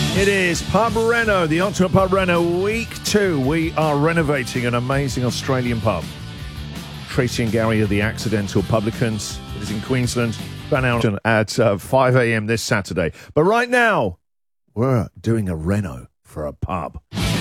It is Pub Reno, the Ultimate Pub Reno, week 2. We are renovating an amazing Australian pub. Tracy and Gary are the Accidental Publicans. It is in Queensland. Van Alden at 5 a.m. this Saturday. But right now, we're doing a reno for a pub.